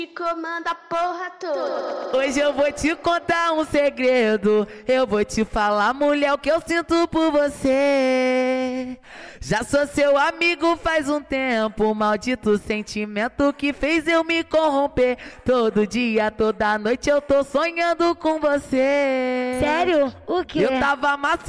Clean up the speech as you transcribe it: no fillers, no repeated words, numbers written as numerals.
comanda a porra toda. Hoje eu vou te contar um segredo. Eu vou te falar, mulher, o que eu sinto por você. Já sou seu amigo faz um tempo. Maldito sentimento que fez eu me corromper. Todo dia, toda noite eu tô sonhando com você. Sério? O quê? Eu tava